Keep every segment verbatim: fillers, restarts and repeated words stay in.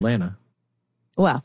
Atlanta. Well.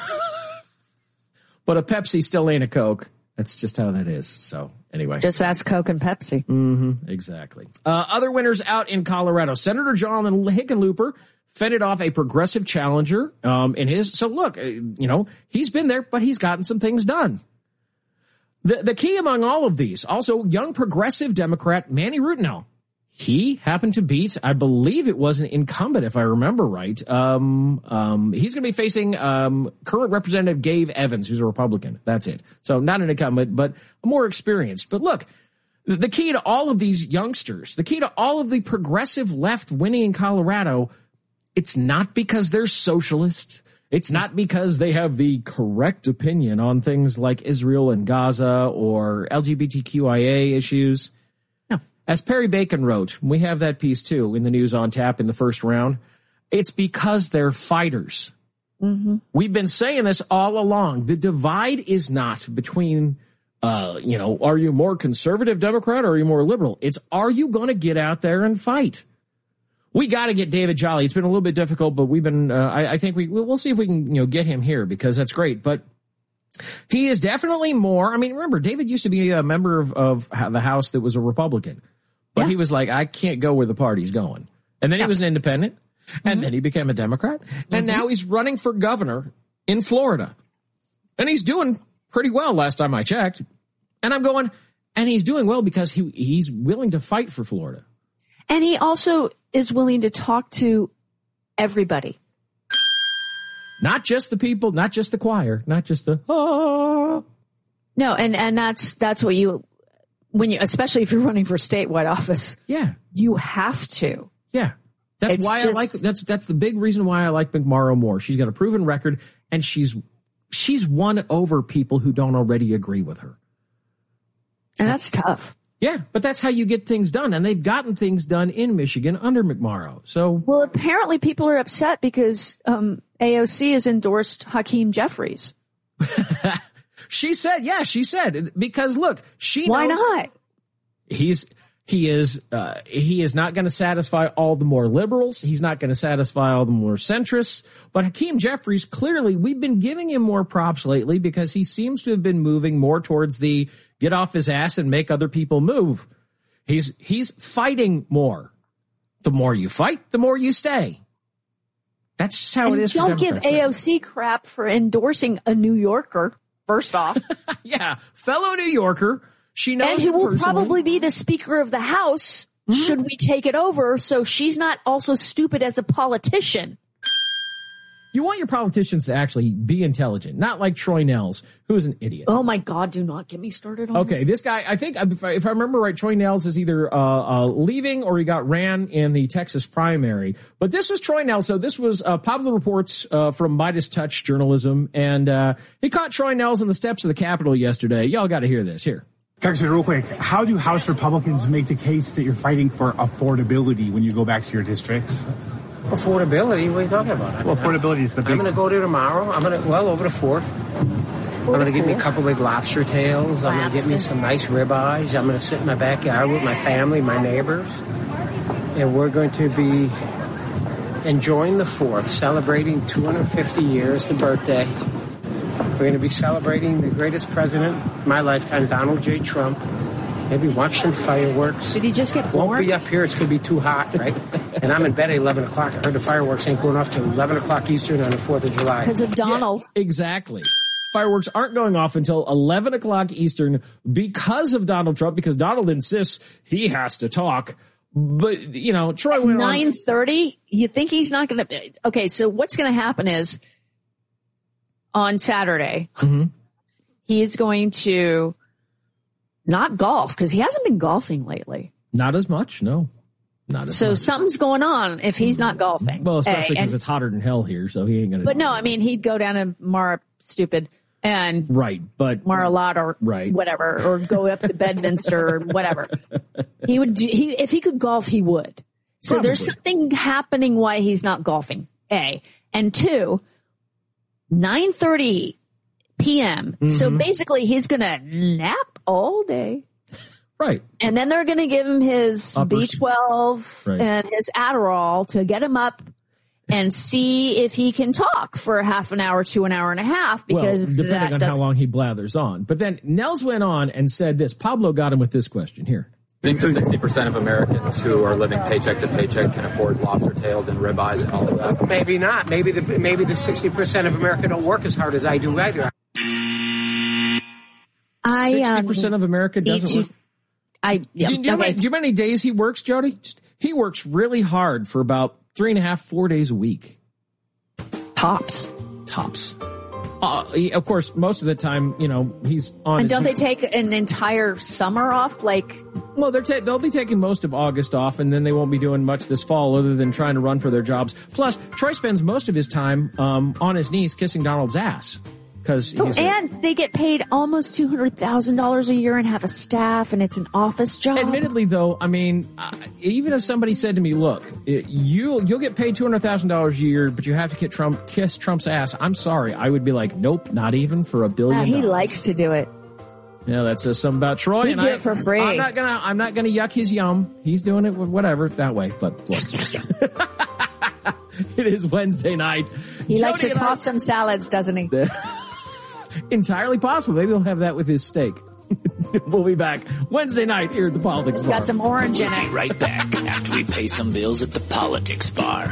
But a Pepsi still ain't a Coke. That's just how that is. So anyway. Just ask Coke and Pepsi. Mm-hmm, exactly. Uh, other winners out in Colorado. Senator John Hickenlooper fended off a progressive challenger um, in his. So look, you know, he's been there, but he's gotten some things done. The, the key among all of these, also young progressive Democrat Manny Rutinel. He happened to beat, I believe it was an incumbent, if I remember right. Um, um, he's going to be facing um, current Representative Gabe Evans, who's a Republican. That's it. So not an incumbent, but more experienced. But look, the key to all of these youngsters, the key to all of the progressive left winning in Colorado, it's not because they're socialist. It's not because they have the correct opinion on things like Israel and Gaza or L G B T Q I A issues. As Perry Bacon wrote, we have that piece too in the News on Tap in the first round. It's because they're fighters. Mm-hmm. We've been saying this all along. The divide is not between, uh, you know, are you more conservative Democrat or are you more liberal? It's, are you going to get out there and fight? We got to get David Jolly. It's been a little bit difficult, but we've been, uh, I, I think we, we'll see if we can, you know, get him here because that's great. But he is definitely more, I mean, remember, David used to be a member of, of the House that was a Republican. But yeah. He was like, I can't go where the party's going. And then yeah. he was an independent. And mm-hmm. then he became a Democrat. Mm-hmm. And now he's running for governor in Florida. And he's doing pretty well last time I checked. And I'm going, and he's doing well because he he's willing to fight for Florida. And he also is willing to talk to everybody. Not just the people, not just the choir, not just the, ah. No, and, and that's, that's what you, when you, especially if you're running for statewide office. Yeah. You have to. Yeah. That's it's why just, I like, that's, that's the big reason why I like McMorrow more. She's got a proven record and she's, she's won over people who don't already agree with her. And that's tough. Yeah, but that's how you get things done. And they've gotten things done in Michigan under McMorrow. So, well, apparently people are upset because, um, A O C has endorsed Hakeem Jeffries. She said, yeah, she said, because look, she Why knows not? He's, he is, uh, he is not going to satisfy all the more liberals. He's not going to satisfy all the more centrists. But Hakeem Jeffries, clearly, we've been giving him more props lately because he seems to have been moving more towards the get off his ass and make other people move. He's, he's fighting more. The more you fight, the more you stay. That's just how and it is. Don't for give A O C crap for endorsing a New Yorker. First off. Yeah. Fellow New Yorker. She knows and who will personally. probably be the Speaker of the House mm-hmm. should we take it over. So she's not also stupid as a politician. You want your politicians to actually be intelligent, not like Troy Nehls, who is an idiot. Oh, my God. Do not get me started on Okay. Him. This guy, I think, if I, if I remember right, Troy Nehls is either uh, uh, leaving or he got ran in the Texas primary. But this was Troy Nehls. So this was uh, Pablo Reports uh, from Midas Touch Journalism. And uh, he caught Troy Nehls on the steps of the Capitol yesterday. Y'all got to hear this. Here. Congressman, real quick, how do House Republicans make the case that you're fighting for affordability when you go back to your districts? Affordability? What are you talking about? I well, mean, affordability is the big... I'm going to go there tomorrow. I'm going to, well, over to Fourth. I'm going to get me a couple big lobster tails. I'm going to get me some nice ribeyes. I'm going to sit in my backyard with my family, my neighbors. And we're going to be enjoying the Fourth, celebrating two hundred fifty years, the birthday. We're going to be celebrating the greatest president of my lifetime, Donald J. Trump. Maybe watch some fireworks. Did he just get born? Won't be up here. It's going to be too hot, right? And I'm in bed at eleven o'clock. I heard the fireworks ain't going off till eleven o'clock Eastern on the fourth of July. Because of Donald. Yeah, exactly. Fireworks aren't going off until eleven o'clock Eastern because of Donald Trump, because Donald insists he has to talk. But, you know, Troy went on. nine thirty? You think he's not going to? Okay, so what's going to happen is on Saturday, mm-hmm. he's going to not golf because he hasn't been golfing lately. Not as much, no. Not as so much. Something's going on if he's not golfing. Well, especially because it's hotter than hell here, so he ain't going to. But no, I mean, he'd go down to Mara Stupid and right, but Mar-a-Lago or right. whatever, or go up to Bedminster or whatever. He would. Do, he if he could golf, he would. So Probably. There's something happening why he's not golfing. A and two, nine thirty p.m. Mm-hmm. So basically, he's going to nap all day. Right. And then they're going to give him his Uppers. B twelve right. and his Adderall to get him up and see if he can talk for a half an hour to an hour and a half, because well, depending that on does- how long he blathers on. But then Nels went on and said this. Pablo got him with this question here. I think the sixty percent of Americans who are living paycheck to paycheck can afford lobster tails and ribeyes and all of that. Maybe not. Maybe the maybe the sixty percent of America don't work as hard as I do either. I, Sixty um, percent of America doesn't to- work. I, yeah, Do you, do, you know okay. how many, do you know how many days he works, Jody? Just- He works really hard for about three and a half, four days a week. Tops. Tops. Uh, he- of course, most of the time, you know, he's on. And his- don't they take an entire summer off? Like, Well, they're ta- they'll be taking most of August off, and then they won't be doing much this fall other than trying to run for their jobs. Plus, Troy spends most of his time um, on his knees kissing Donald's ass. Because he's a- and they get paid almost two hundred thousand dollars a year and have a staff, and it's an office job. Admittedly, though, I mean, uh, even if somebody said to me, "Look, it, you you'll get paid two hundred thousand dollars a year, but you have to kiss Trump kiss Trump's ass," I'm sorry, I would be like, "Nope, not even for a billion." Yeah, he dollars. likes to do it. Yeah, that says something about Troy. He'd and do I, it for free. I'm not gonna I'm not gonna yuck his yum. He's doing it with whatever that way. But look, it is Wednesday night. He likes to Jody and I- toss some salads, doesn't he? Entirely possible. Maybe he'll have that with his steak. We'll be back Wednesday night here at the Politics Bar. Got some orange in it. Right back after we pay some bills at the Politics Bar.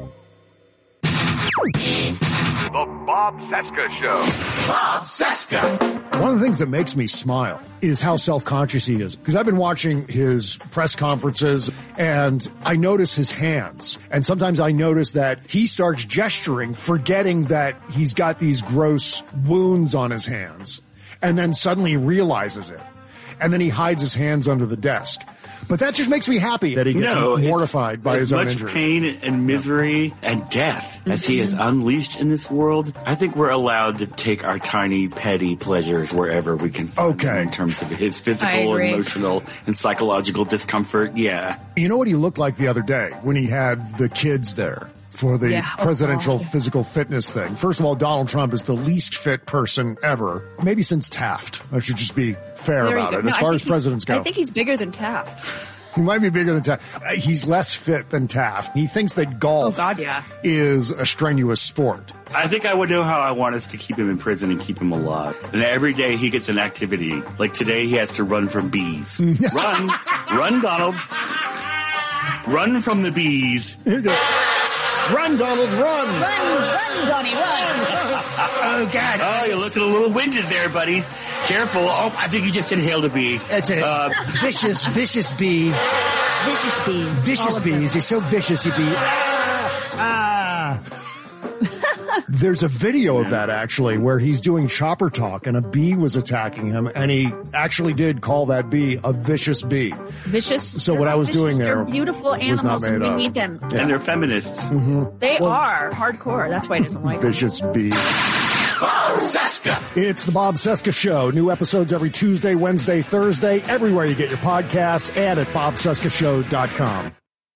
The Bob Cesca Show. Bob Cesca. One of the things that makes me smile is how self-conscious he is. Because I've been watching his press conferences and I notice his hands. And sometimes I notice that he starts gesturing, forgetting that he's got these gross wounds on his hands. And then suddenly he realizes it. And then he hides his hands under the desk. But that just makes me happy that he gets No, mortified by his as own much injury. pain and misery and death as he has unleashed in this world. I think we're allowed to take our tiny, petty pleasures wherever we can find Okay. them in terms of his I physical, agree. emotional, and psychological discomfort. Yeah. You know what he looked like the other day when he had the kids there for the Yeah. Oh, presidential God. physical fitness thing? First of all, Donald Trump is the least fit person ever, maybe since Taft. I should just be fair There you about go. it. No, As I far think as he's- presidents go, I think he's bigger than Taft. he might be bigger than Taft. Uh, He's less fit than Taft. He thinks that golf Oh, God, yeah. is a strenuous sport. I think I would know how I want us to keep him in prison and keep him alive. And every day he gets an activity. Like today he has to run from bees. Run. Run, Donald. Run from the bees. Run, Donald, run! Run, run, Donnie, run. Oh, God. Oh, you're looking a little winded there, buddy. Careful. Oh, I think you just inhaled a bee. It's a Uh, vicious, vicious bee. Vicious bees. Vicious All of them. bees. He's so vicious, he be. Ah. There's a video of that actually where he's doing chopper talk and a bee was attacking him and he actually did call that bee a vicious bee. Vicious. So what I was Vicious, doing there They're beautiful was not animals, and made we up. need them. And they're feminists. They are hardcore. That's why he doesn't like them. Vicious bee. Bob Cesca. It's the Bob Cesca Show. New episodes every Tuesday, Wednesday, Thursday, everywhere you get your podcasts and at bob cesca show dot com.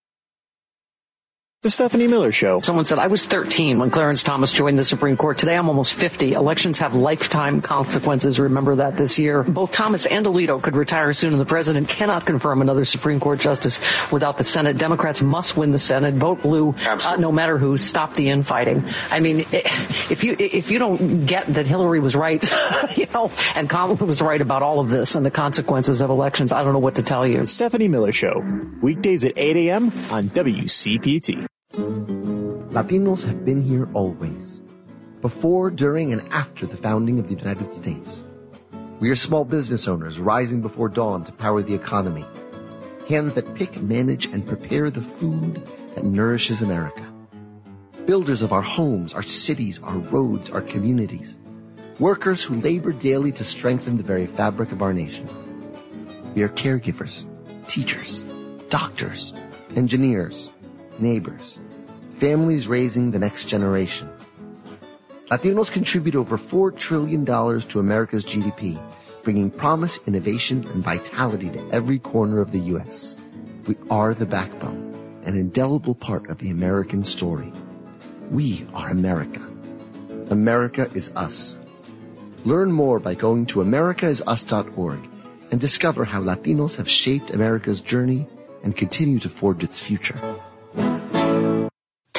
The Stephanie Miller Show. Someone said, I was thirteen when Clarence Thomas joined the Supreme Court. Today I'm almost fifty. Elections have lifetime consequences. Remember that this year. Both Thomas and Alito could retire soon, and the president cannot confirm another Supreme Court justice without the Senate. Democrats must win the Senate. Vote blue, uh, no matter who. Stop the infighting. I mean, if you if you don't get that Hillary was right, you know, and Kamala was right about all of this and the consequences of elections, I don't know what to tell you. The Stephanie Miller Show. Weekdays at eight a.m. on W C P T. Latinos have been here always, before, during, and after the founding of the United States. We are small business owners rising before dawn to power the economy, hands that pick, manage, and prepare the food that nourishes America. Builders of our homes, our cities, our roads, our communities. Workers who labor daily to strengthen the very fabric of our nation. We are caregivers, teachers, doctors, engineers, neighbors, families raising the next generation. Latinos contribute over four trillion dollars to America's G D P, bringing promise, innovation, and vitality to every corner of the U S. We are the backbone, an indelible part of the American story. We are America. America is us. Learn more by going to america is us dot org and discover how Latinos have shaped America's journey and continue to forge its future. Tell me how you're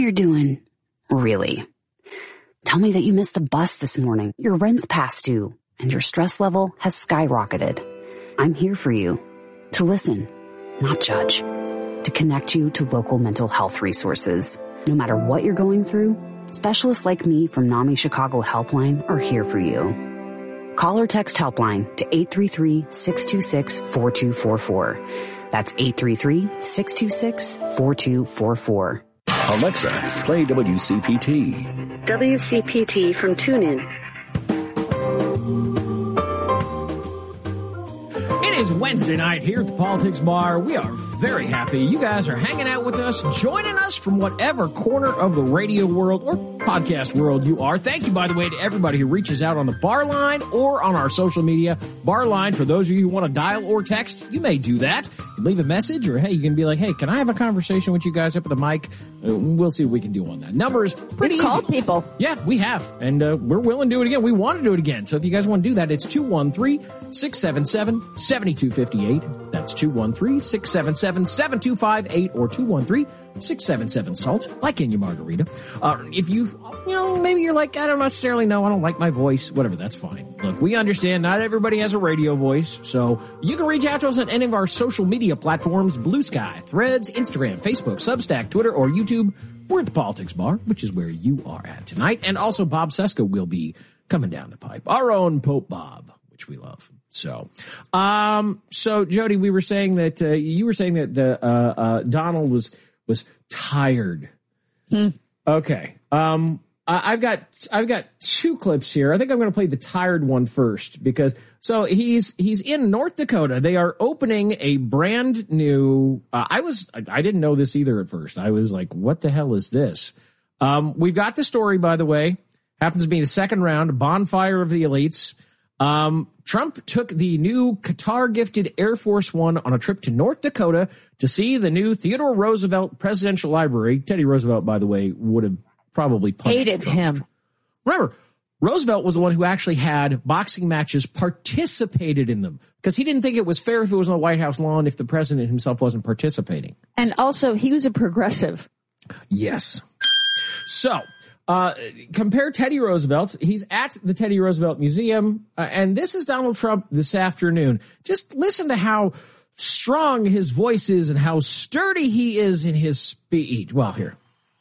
you're doing, really. Tell me that you missed the bus this morning, your rent's past due, and your stress level has skyrocketed. I'm here for you, to listen, not judge, to connect you to local mental health resources. No matter what you're going through, specialists like me from NAMI Chicago Helpline are here for you. Call or text Helpline to eight three three, six two six, four two four four. That's eight three three, six two six, four two four four. Alexa, play W C P T. W C P T from TuneIn. It is Wednesday night here at the Politics Bar. We are very happy you guys are hanging out with us, joining us from whatever corner of the radio world or podcast world you are. Thank you, by the way, to everybody who reaches out on the bar line or on our social media. Bar line, for those of you who want to dial or text, you may do that. Leave a message, or hey, you can be like, hey, can I have a conversation with you guys up at the mic? Uh, we'll see what we can do on that. Number is pretty We've easy. called people. Yeah, we have, and uh, we're willing to do it again. We want to do it again. So if you guys want to do that, it's two one three, six seven seven, seven two five eight. That's two one three, six seven seven, seven two five eight or two one three, six seven seven, SALT, like in your margarita. Uh, if you, you know, maybe you're like, I don't necessarily know, I don't like my voice, whatever, that's fine. Look, we understand not everybody has a radio voice, so you can reach out to us on any of our social media platforms, Blue Sky, Threads, Instagram, Facebook, Substack, Twitter, or YouTube. We're at the Politics Bar, which is where you are at tonight. And also Bob Cesca will be coming down the pipe. Our own Pope Bob, which we love. So, um, so Jody, we were saying that, uh, you were saying that the, uh, uh, Donald was, was tired. Hmm. Okay. Um, I, I've got, I've got two clips here. I think I'm going to play the tired one first because, so he's, he's in North Dakota. They are opening a brand new, uh, I was, I, I didn't know this either at first. I was like, what the hell is this? Um, we've got the story, by the way, happens to be the second round, Bonfire of the Elites. Um, Trump took the new Qatar-gifted Air Force One on a trip to North Dakota to see the new Theodore Roosevelt Presidential Library. Teddy Roosevelt, by the way, would have probably punched hated Trump. him. Remember, Roosevelt was the one who actually had boxing matches, participated in them, because he didn't think it was fair if it was on the White House lawn if the president himself wasn't participating. And also, he was a progressive. Yes. So, Uh, compare Teddy Roosevelt. He's at the Teddy Roosevelt Museum, uh, and this is Donald Trump this afternoon. Just listen to how strong his voice is and how sturdy he is in his speech. Well, here.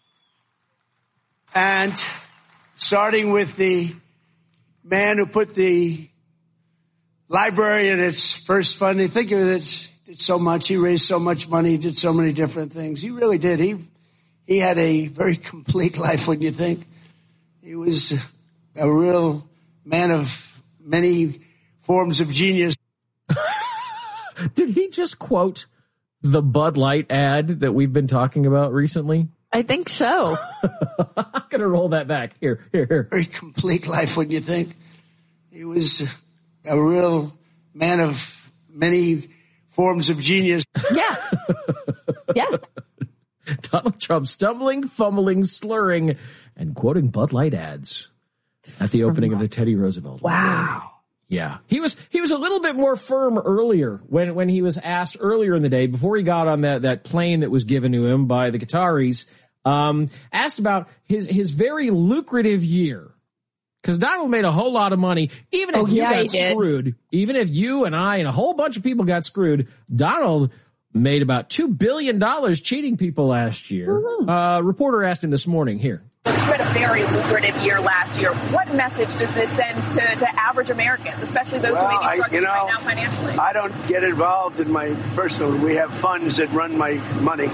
And starting with the man who put the library in its first funding, think of it, did so much. He raised so much money, did so many different things. He really did. He He had a very complete life, wouldn't you think? He was a real man of many forms of genius. Did he just quote the Bud Light ad that we've been talking about recently? I think so. I'm going to roll that back. Here, here, here. Very complete life, wouldn't you think? He was a real man of many forms of genius. Yeah. Yeah. Donald Trump stumbling, fumbling, slurring, and quoting Bud Light ads at the opening of the Teddy Roosevelt. Wow. Yeah. He was he was a little bit more firm earlier when, when he was asked earlier in the day, before he got on that, that plane that was given to him by the Qataris, um, asked about his, his very lucrative year. Because Donald made a whole lot of money. Even if oh, you yeah, got screwed, even if you and I and a whole bunch of people got screwed, Donald made about two billion dollars cheating people last year. Mm-hmm. Uh, reporter asked him this morning here. You had a very lucrative year last year. What message does this send to, to average Americans, especially those well, who may be struggling I, you know, right now financially? I don't get involved in my personal. We have funds that run my money.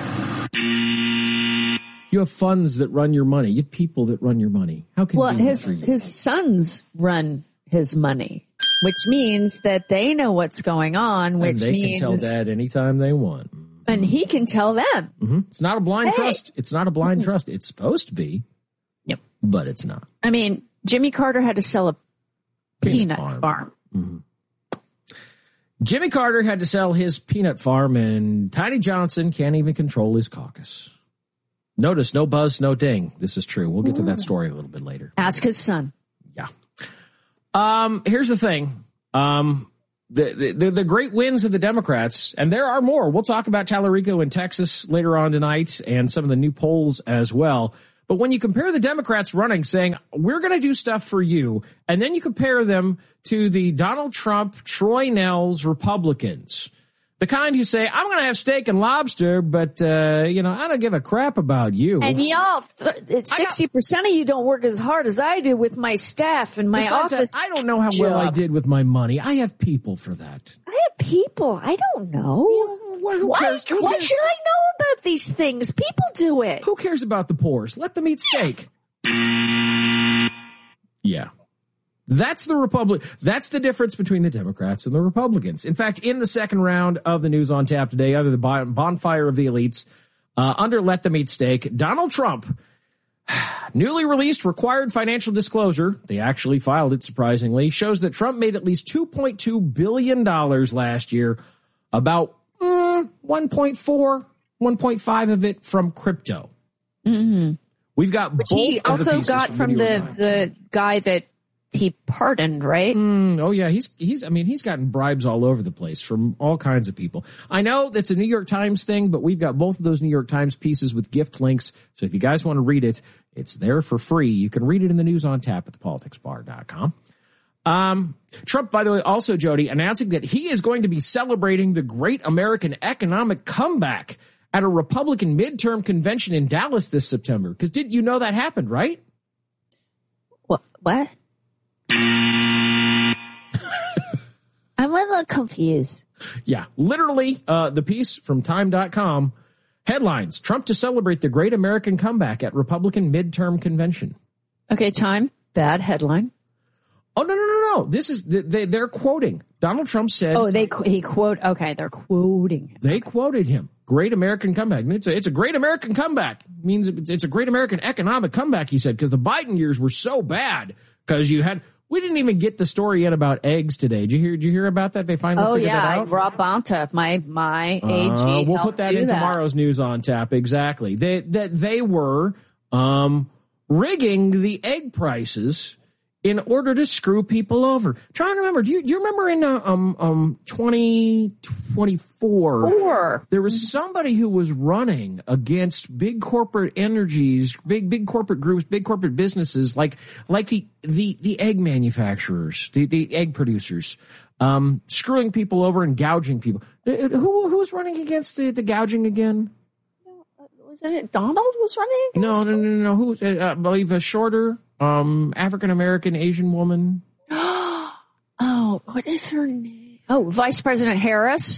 You have funds that run your money. You have people that run your money. How can well, you his his sons run his money, which means that they know what's going on, which and they means can tell Dad anytime they want. And he can tell them. Mm-hmm. It's not a blind hey. trust. It's not a blind mm-hmm. trust. It's supposed to be. Yep. But it's not. I mean, Jimmy Carter had to sell a peanut, peanut farm. farm. Mm-hmm. Jimmy Carter had to sell his peanut farm, and Tiny Johnson can't even control his caucus. Notice, no buzz, no ding. This is true. We'll get to that story a little bit later. Ask his son. Yeah. Um, here's the thing. Um, the, the, the great wins of the Democrats, and there are more. We'll talk about Tallarico in Texas later on tonight and some of the new polls as well. But when you compare the Democrats running, saying, we're going to do stuff for you, and then you compare them to the Donald Trump, Troy Nehls Republicans, the kind who say, I'm going to have steak and lobster, but, uh, you know, I don't give a crap about you. And y'all, th- sixty percent of you don't work as hard as I do with my staff and my Besides office. that, I don't know how job. well I did with my money. I have people for that. I have people. I don't know. Yeah, well, who why cares? Who why cares? should I know about these things? People do it. Who cares about the poors? Let them eat steak. Yeah. That's the Republic. That's the difference between the Democrats and the Republicans. In fact, in the second round of the News on Tap today, under the bonfire of the elites, uh, under Let Them Eat Steak, Donald Trump, newly released required financial disclosure, they actually filed it surprisingly, shows that Trump made at least two point two billion dollars last year, about mm, one point four, one point five of it from crypto. Mm-hmm. We've got Which both he of the also pieces got from, from the, New York the, Times. the guy that he pardoned, right? Mm, oh yeah, he's he's. I mean, he's gotten bribes all over the place from all kinds of people. I know that's a New York Times thing, but we've got both of those New York Times pieces with gift links. So if you guys want to read it, it's there for free. You can read it in the News on Tap at the politics bar dot com. Um, Trump, by the way, also Jody announcing that he is going to be celebrating the great American economic comeback at a Republican midterm convention in Dallas this September. Because did you know that happened, right? What? What? I'm a little confused. Yeah, literally, uh, the piece from time dot com, headlines, Trump to celebrate the great American comeback at Republican midterm convention. Okay, time. Bad headline. Oh, no, no, no, no. This is, they, they're quoting. Donald Trump said. Oh, they, he quote, okay, they're quoting him. They quoted him. Great American comeback. It's a, it's a great American comeback. It means it's, it's a great American economic comeback, he said, because the Biden years were so bad because you had. We didn't even get the story yet about eggs today. Did you hear? Did you hear about that? They finally oh, figured yeah, that out. Rob Bonta, my my Uh, A G. we'll put that in that. tomorrow's News on Tap. Exactly. They, that they were um, rigging the egg prices in order to screw people over. Trying to remember. Do you, do you remember in uh, um um twenty twenty-four Four. there was somebody who was running against big corporate energies, big big corporate groups, big corporate businesses like like the the the egg manufacturers, the the egg producers, um, screwing people over and gouging people. Who who was running against the the gouging again? Wasn't it Donald was running against? No, no, no, no. no. Who? Uh, I believe a shorter, um, African American Asian woman. Oh, what is her name? Oh, Vice President Harris.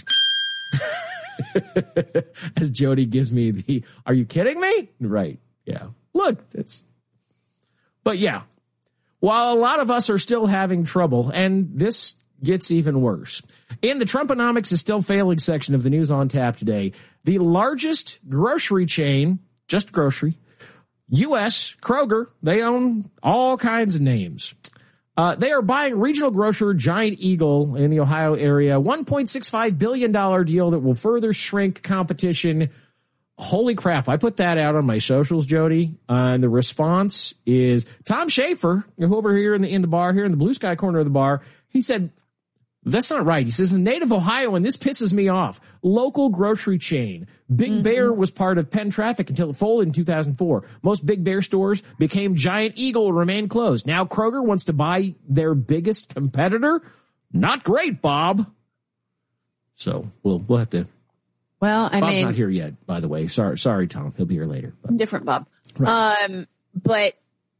As Jody gives me the, are you kidding me? Right. Yeah. Look, it's, but yeah, while a lot of us are still having trouble, and this gets even worse. In the Trumponomics is still failing section of the News on Tap today, the largest grocery chain, just grocery, U S, Kroger, they own all kinds of names. Uh, they are buying regional grocer Giant Eagle in the Ohio area, one point six five billion dollars deal that will further shrink competition. Holy crap. I put that out on my socials, Jody. Uh, and the response is Tom Schaefer, over here in the, in the bar, here in the blue sky corner of the bar. He said, that's not right. He says, a native Ohioan, this pisses me off. Local grocery chain. Big mm-hmm. Bear was part of Penn Traffic until it folded in two thousand four. Most Big Bear stores became Giant Eagle and remain closed. Now Kroger wants to buy their biggest competitor. Not great, Bob. So we'll we'll have to. Well, I Bob's mean, not here yet, by the way. Sorry, sorry, Tom. He'll be here later. But. Different Bob. Right. Um, but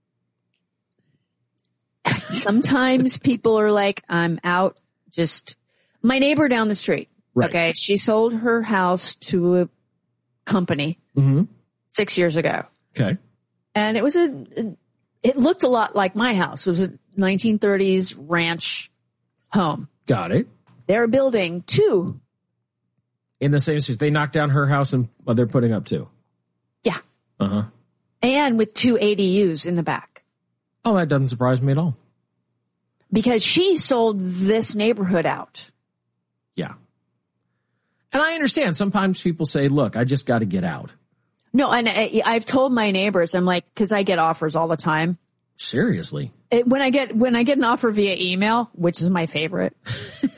sometimes people are like, I'm out. Just my neighbor down the street. Right. Okay. She sold her house to a company mm-hmm. six years ago. Okay. And it was a, it looked a lot like my house. It was a nineteen thirties ranch home. Got it. They're building two. In the same street. They knocked down her house and well, they're putting up two. Yeah. Uh-huh. And with two A D Us in the back. Oh, that doesn't surprise me at all. Because she sold this neighborhood out. Yeah. And I understand. Sometimes people say, look, I just got to get out. No, and I, I've told my neighbors, I'm like, because I get offers all the time. Seriously? It, when I get when I get an offer via email, which is my favorite,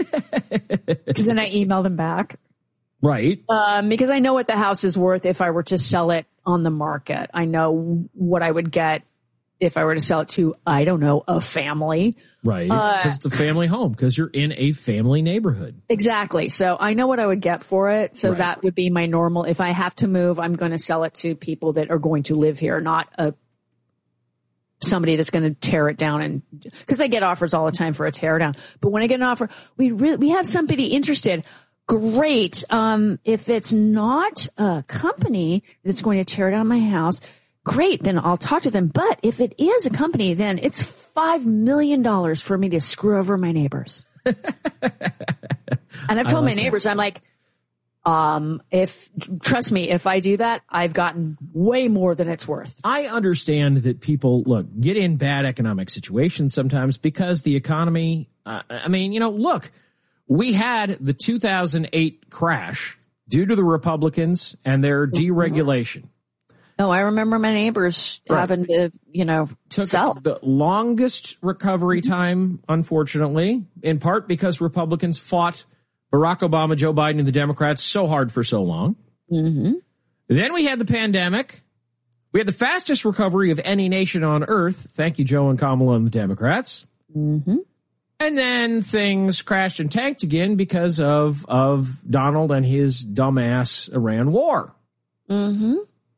Because then I email them back. Right. Um, because I know what the house is worth if I were to sell it on the market. I know what I would get if I were to sell it to, I don't know, a family. Right. Uh, Because it's a family home, because you're in a family neighborhood. Exactly. So I know what I would get for it. So Right. that would be my normal. If I have to move, I'm going to sell it to people that are going to live here, not a somebody that's going to tear it down. And because I get offers all the time for a tear down. But when I get an offer, we really, we have somebody interested. Great. Um, if it's not a company that's going to tear down my house, great. Then I'll talk to them. But if it is a company, then it's five million dollars for me to screw over my neighbors. And I've told my neighbors, I'm like, um, if, trust me, if I do that, I've gotten way more than it's worth. I understand that people, look, get in bad economic situations sometimes because the economy, uh, I mean, you know, look, we had the two thousand eight crash due to the Republicans and their deregulation. No, I remember my neighbors Right. having to, you know, Took sell. the longest recovery time, unfortunately, in part because Republicans fought Barack Obama, Joe Biden, and the Democrats so hard for so long. Mm-hmm. Then we had the pandemic. We had the fastest recovery of any nation on earth. Thank you, Joe and Kamala and the Democrats. Mm-hmm. And then things crashed and tanked again because of, of Donald and his dumbass Iran war. Mm-hmm.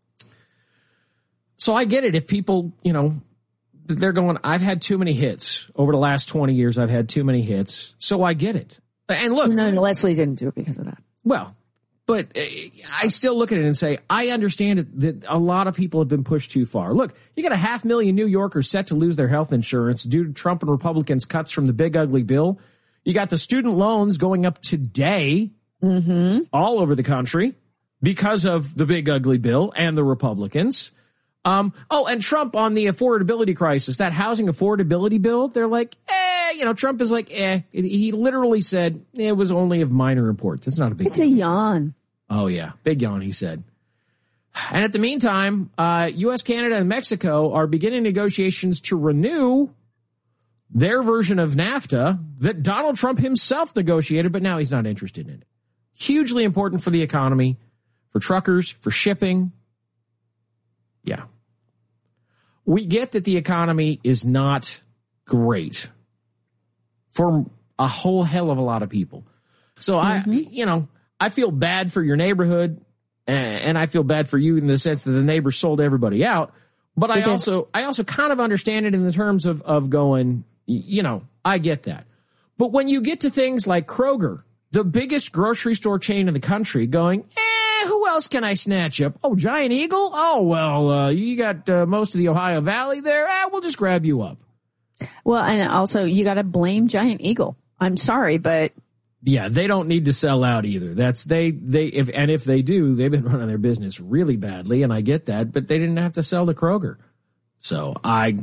So I get it. If people, you know, they're going, I've had too many hits. Over the last twenty years, I've had too many hits. So I get it. And look. No, no, Leslie didn't do it because of that. Well, but uh, I still look at it and say, I understand it, that a lot of people have been pushed too far. Look, you got a half million New Yorkers set to lose their health insurance due to Trump and Republicans' cuts from the big ugly bill. You got the student loans going up today mm-hmm. all over the country because of the big ugly bill and the Republicans. Um, oh, and Trump on the affordability crisis, that housing affordability bill, they're like, eh, you know, Trump is like, eh. He literally said it was only of minor import. It's not a big It's a yawn. Oh, yeah. Big yawn, he said. And at the meantime, uh, U S, Canada, and Mexico are beginning negotiations to renew their version of NAFTA that Donald Trump himself negotiated, but now he's not interested in it. Hugely important for the economy, for truckers, for shipping. Yeah. We get that the economy is not great for a whole hell of a lot of people. So mm-hmm. I, you know, I feel bad for your neighborhood, and I feel bad for you in the sense that the neighbors sold everybody out. But I also, I also kind of understand it in the terms of, of going, you know, I get that. But when you get to things like Kroger, the biggest grocery store chain in the country, going, eh, who else can I snatch up? Oh, Giant Eagle? Oh, well, uh, you got uh, most of the Ohio Valley there. Eh, we'll just grab you up. Well, and also you got to blame Giant Eagle. I'm sorry, but yeah, they don't need to sell out either. That's they they if and if they do, they've been running their business really badly, and I get that, but they didn't have to sell to Kroger. So I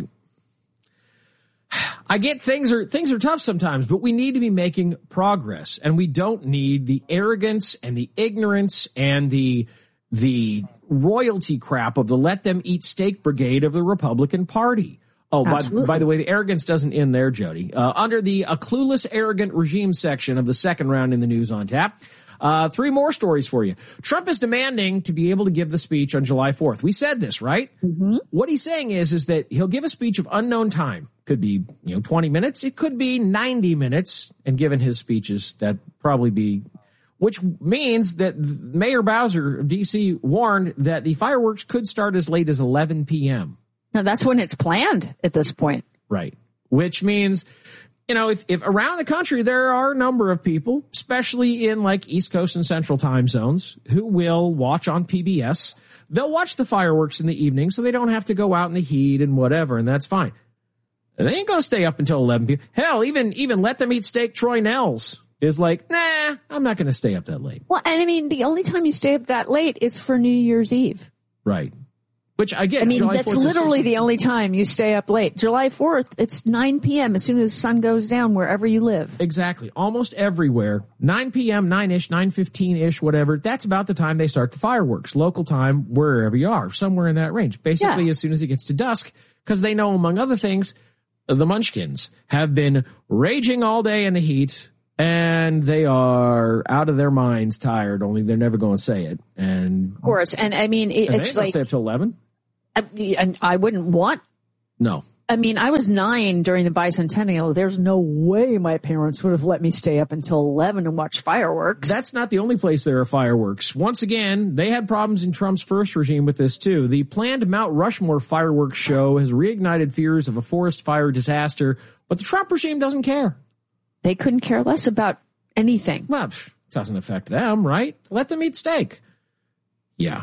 I get things are things are tough sometimes, but we need to be making progress, and we don't need the arrogance and the ignorance and the the royalty crap of the let them eat steak brigade of the Republican Party. Oh, by, by the way, the arrogance doesn't end there, Jody. Uh, under the a clueless, arrogant regime section of the second round in the news on tap, uh, three more stories for you. Trump is demanding to be able to give the speech on July fourth. We said this, right? Mm-hmm. What he's saying is, is that he'll give a speech of unknown time. Could be, you know, twenty minutes. It could be ninety minutes. And given his speeches, that'd probably be, which means that Mayor Bowser of D C warned that the fireworks could start as late as eleven p.m. No, that's when it's planned at this point. Right. Which means, you know, if, if around the country there are a number of people, especially in like East Coast and Central time zones, who will watch on P B S. They'll watch the fireworks in the evening so they don't have to go out in the heat and whatever, and that's fine. And they ain't going to stay up until eleven p.m. Hell, even, even Let Them Eat Steak Troy Nels is like, nah, I'm not going to stay up that late. Well, and I mean, the only time you stay up that late is for New Year's Eve. Right. Which I get. I mean, July that's fourth literally is- the only time you stay up late. July fourth, it's nine p.m. as soon as the sun goes down wherever you live. Exactly. Almost everywhere. nine p.m., nine-ish, nine fifteen-ish, whatever. That's about the time they start the fireworks. Local time, wherever you are, somewhere in that range. Basically, Yeah. as soon as it gets to dusk, because they know, among other things, the Munchkins have been raging all day in the heat, And they are out of their minds tired, only they're never going to say it. And of course. And I mean, it, and it's they like. Stay up till eleven? I, and I wouldn't want. No. I mean, I was nine during the bicentennial. There's no way my parents would have let me stay up until eleven and watch fireworks. That's not the only place there are fireworks. Once again, they had problems in Trump's first regime with this too. The planned Mount Rushmore fireworks show has reignited fears of a forest fire disaster, but the Trump regime doesn't care. They couldn't care less about anything. Well, it doesn't affect them, right? Let them eat steak. Yeah.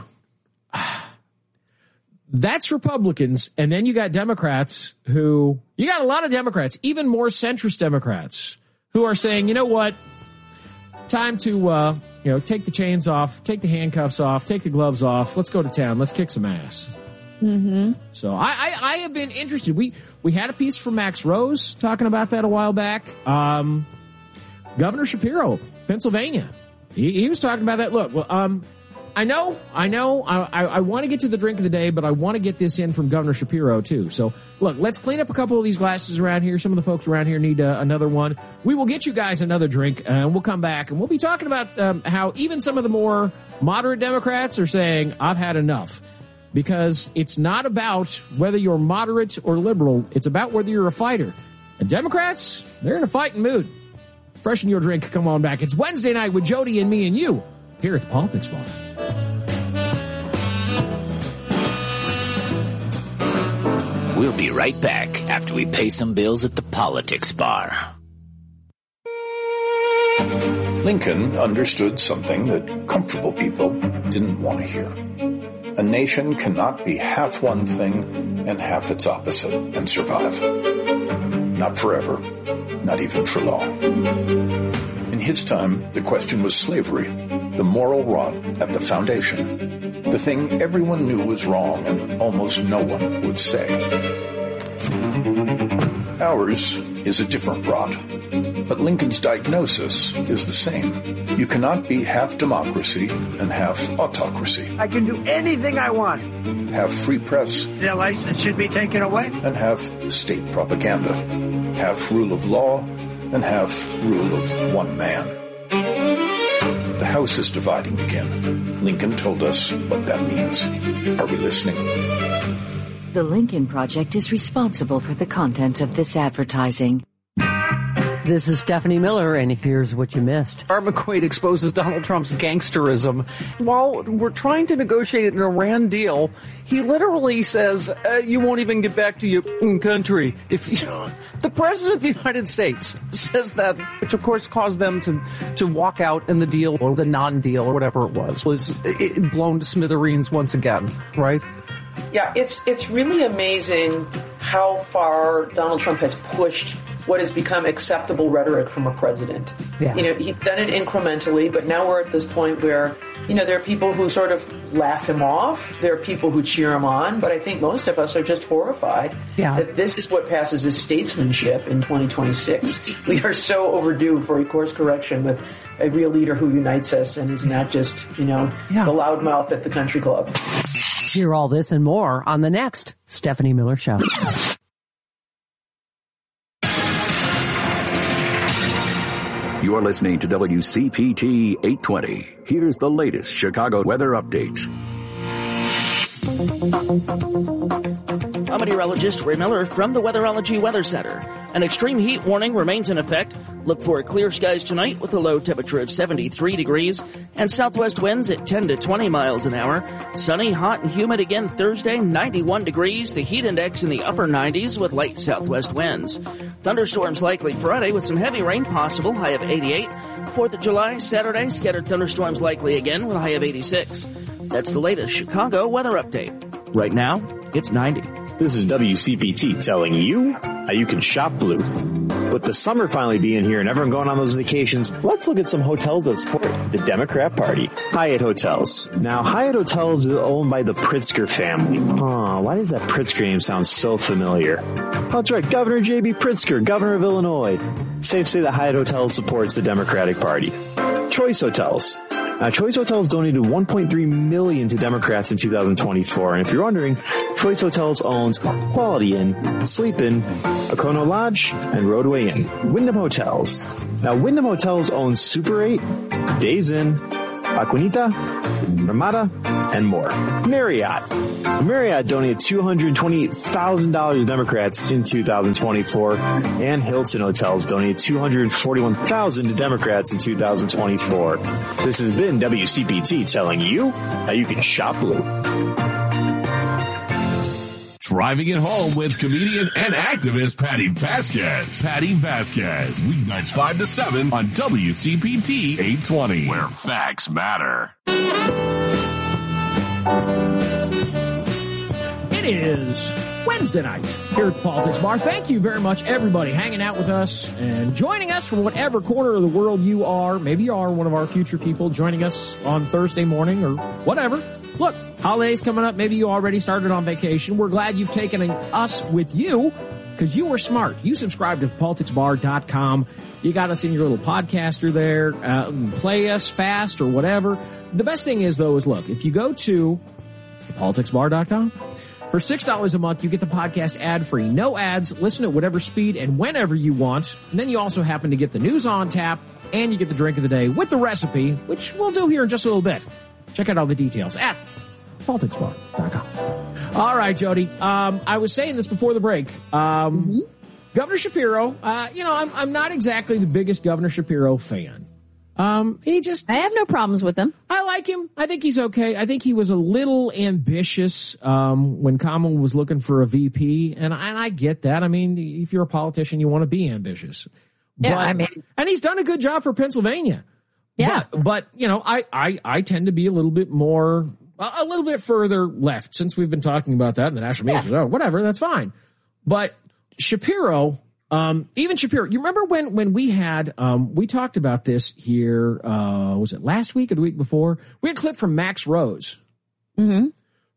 That's Republicans, and then you got Democrats who, you got a lot of Democrats, even more centrist Democrats, who are saying, you know what, time to, uh, you know, take the chains off, take the handcuffs off, take the gloves off, let's go to town, let's kick some ass. Mm-hmm. So I, I, I have been interested. We we had a piece from Max Rose talking about that a while back. Um, Governor Shapiro, Pennsylvania, he, he was talking about that. Look, well, um, I know, I know, I, I, I want to get to the drink of the day, but I want to get this in from Governor Shapiro, too. So, look, let's clean up a couple of these glasses around here. Some of the folks around here need uh, another one. We will get you guys another drink, uh, and we'll come back, and we'll be talking about um, how even some of the more moderate Democrats are saying, I've had enough. Because it's not about whether you're moderate or liberal. It's about whether you're a fighter. And Democrats, they're in a fighting mood. Freshen your drink. Come on back. It's Wednesday night with Jody and me and you here at the Politics Bar. We'll be right back after we pay some bills at the Politics Bar. Lincoln understood something that comfortable people didn't want to hear. A nation cannot be half one thing and half its opposite and survive. Not forever, not even for long. In his time, the question was slavery, the moral rot at the foundation, the thing everyone knew was wrong and almost no one would say. Ours is a different rot, but Lincoln's diagnosis is the same. You cannot be half democracy and half autocracy. I can do anything I want. Have free press. Their license should be taken away. And have state propaganda. Have rule of law and have rule of one man. The House is dividing again. Lincoln told us what that means. Are we listening? The Lincoln Project is responsible for the content of this advertising. This is Stephanie Miller, and here's what you missed. Barb McQuaid exposes Donald Trump's gangsterism. While we're trying to negotiate an Iran deal, he literally says, uh, you won't even get back to your country. If you know, the President of the United States says that, which of course caused them to, to walk out in the deal, or the non-deal, or whatever it was, was it blown to smithereens once again, right? Yeah, it's it's really amazing how far Donald Trump has pushed what has become acceptable rhetoric from a president. Yeah. You know, he's done it incrementally, but now we're at this point where, you know, there are people who sort of laugh him off. There are people who cheer him on, but I think most of us are just horrified yeah. that this is what passes as statesmanship in twenty twenty-six. We are so overdue for a course correction with a real leader who unites us and is not just, you know, yeah. the loudmouth at the country club. Hear all this and more on the next Stephanie Miller Show. You're listening to W C P T eight twenty. Here's the latest Chicago weather updates. I'm meteorologist Ray Miller from the Weatherology Weather Center. An extreme heat warning remains in effect. Look for clear skies tonight with a low temperature of seventy-three degrees and southwest winds at ten to twenty miles an hour. Sunny, hot, and humid again Thursday, ninety-one degrees. The heat index in the upper nineties with light southwest winds. Thunderstorms likely Friday with some heavy rain possible, high of eighty-eight. fourth of July, Saturday, scattered thunderstorms likely again with a high of eighty-six. That's the latest Chicago weather update. Right now, it's ninety. This is W C P T telling you how you can shop blue. With the summer finally being here and everyone going on those vacations, let's look at some hotels that support the Democrat Party. Hyatt Hotels. Now, Hyatt Hotels is owned by the Pritzker family. Aw, why does that Pritzker name sound so familiar? Oh, that's right, Governor J B Pritzker, Governor of Illinois. Safe to say that Hyatt Hotels supports the Democratic Party. Choice Hotels. Uh, Choice Hotels donated one point three million dollars to Democrats in two thousand twenty-four. And if you're wondering, Choice Hotels owns Quality Inn, Sleep Inn, Okono Lodge, and Roadway Inn. Wyndham Hotels. Now, Wyndham Hotels owns Super eight, Days Inn, Aquanita, Ramada, and more. Marriott. Marriott donated two hundred twenty-eight thousand dollars to Democrats in two thousand twenty-four, and Hilton Hotels donated two hundred forty-one thousand dollars to Democrats in two thousand twenty-four. This has been W C P T telling you how you can shop blue. Driving it home with comedian and activist Patty Vasquez. Patty Vasquez, weeknights five to seven on W C P T eight twenty, where facts matter. It is Wednesday night here at Politics Bar. Thank you very much, everybody, hanging out with us and joining us from whatever corner of the world you are. Maybe you are one of our future people joining us on Thursday morning or whatever. Look, holidays coming up. Maybe you already started on vacation. We're glad you've taken us with you because you were smart. You subscribed to politics bar dot com. You got us in your little podcaster there. Uh, play us fast or whatever. The best thing is, though, is look, if you go to politics bar dot com, for six dollars a month, you get the podcast ad-free. No ads. Listen at whatever speed and whenever you want. And then you also happen to get the news on tap, and you get the drink of the day with the recipe, which we'll do here in just a little bit. Check out all the details at politics bar dot com. All right, Jody. Um, I was saying this before the break. Um, mm-hmm. Governor Shapiro, uh, you know, I'm, I'm not exactly the biggest Governor Shapiro fan. Um, he just, I have no problems with him. I like him. I think he's okay. I think he was a little ambitious, um, when Kamala was looking for a V P. And I, and I get that. I mean, if you're a politician, you want to be ambitious. Yeah, but, I mean, and he's done a good job for Pennsylvania. Yeah. But, but you know, I, I, I tend to be a little bit more, a little bit further left since we've been talking about that in the national media. Yeah. Oh, whatever. That's fine. But Shapiro, Um, even Shapiro, you remember when, when we had, um, we talked about this here, uh, was it last week or the week before? We had a clip from Max Rose, mm-hmm.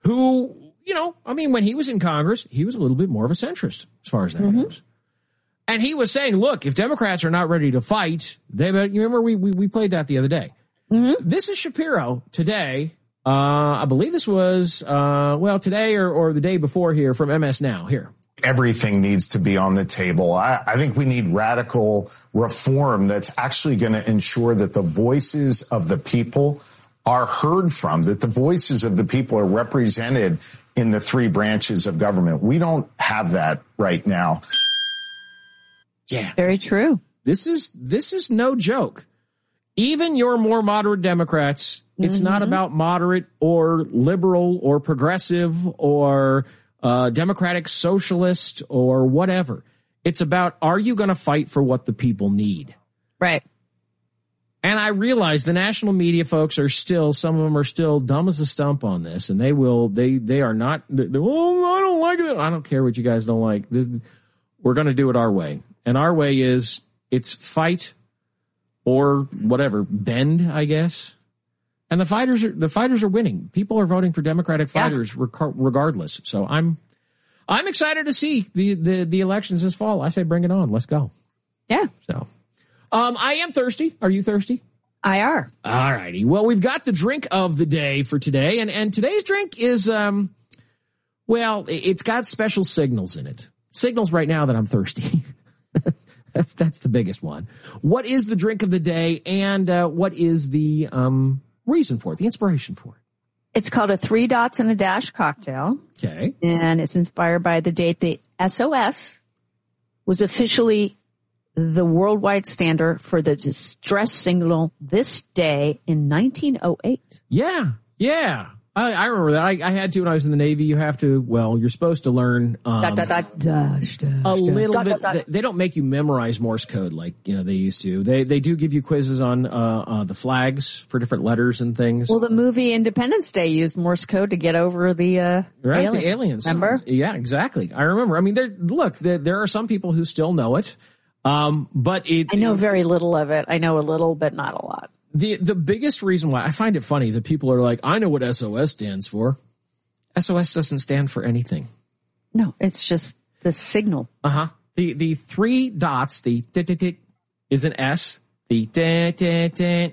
who, you know, I mean, when he was in Congress, he was a little bit more of a centrist as far as that mm-hmm. goes. And he was saying, look, if Democrats are not ready to fight, they, you remember we, we, we played that the other day. Mm-hmm. This is Shapiro today. Uh, I believe this was, uh, well, today or, or the day before here from M S Now here. Everything needs to be on the table. I, I think we need radical reform that's actually going to ensure that the voices of the people are heard from, that the voices of the people are represented in the three branches of government. We don't have that right now. Yeah. Very true. This is, this is no joke. Even your more moderate Democrats, it's mm-hmm. not about moderate or liberal or progressive or Uh, Democratic Socialist or whatever. It's about, are you going to fight for what the people need? Right. And I realize the national media folks are still, some of them are still dumb as a stump on this, and they will, they, they are not, oh, I don't like it. I don't care what you guys don't like. We're going to do it our way. And our way is, it's fight or whatever, bend, I guess. And the fighters are, the fighters are winning. People are voting for Democratic fighters yeah. rec- regardless. So I'm, I'm excited to see the, the, the elections this fall. I say bring it on. Let's go. Yeah. So, um, I am thirsty. Are you thirsty? I are. All righty. Well, we've got the drink of the day for today. And, and today's drink is, um, well, it's got special signals in it. Signals right now that I'm thirsty. that's, that's the biggest one. What is the drink of the day? And, uh, what is the, um, reason for it, the inspiration for it? It's called a Three Dots and a Dash cocktail. Okay. And it's inspired by the date the S O S was officially the worldwide standard for the distress signal this day in nineteen oh eight. Yeah. Yeah. I, I remember that. I, I had to when I was in the Navy. You have to, well, you're supposed to learn um, dot, dot, dot, dash, dash, a little dot, bit. dot, dot. They don't make you memorize Morse code like you know they used to. They they do give you quizzes on uh, uh, the flags for different letters and things. Well, the movie Independence Day used Morse code to get over the uh, right aliens. the aliens. Remember? Yeah, exactly. I remember. I mean, there. Look, there, there are some people who still know it, um, but it. I know very little of it. I know a little, but not a lot. The the biggest reason why I find it funny that people are like, I know what S O S stands for. S O S doesn't stand for anything. No, it's just the signal. Uh-huh. The the three dots, the tit tit tit is an S. The tit tit tit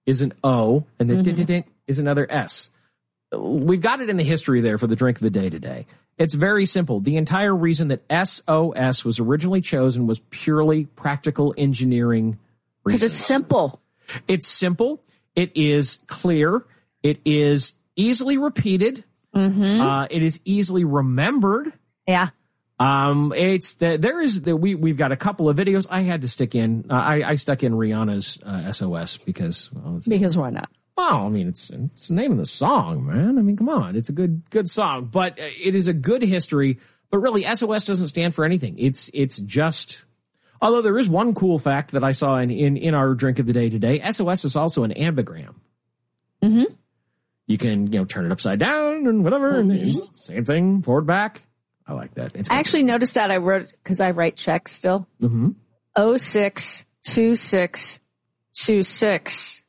is an O, and the Mhm. din-din-din is another S. We've got it in the history there for the drink of the day today. It's very simple. The entire reason that S O S was originally chosen was purely practical engineering Because reasons. it's simple. It's simple. It is clear. It is easily repeated. Mm-hmm. Uh, it is easily remembered. Yeah. Um, it's the, there is the, we, we've got a couple of videos I had to stick in. Uh, I, I stuck in Rihanna's uh, S O S because, well, it's, Because why not? well, I mean, it's, it's the name of the song, man. I mean, come on. It's a good, good song, but it is a good history, but really S O S doesn't stand for anything. It's, it's just, although there is one cool fact that I saw in, in, in our drink of the day today, S O S is also an ambigram. Mm-hmm. You can, you know, turn it upside down and whatever, Mm-hmm. and it's the same thing, forward, back. I like that. It's I actually noticed that. I wrote, because I write checks still. Mm-hmm. oh six two six two six.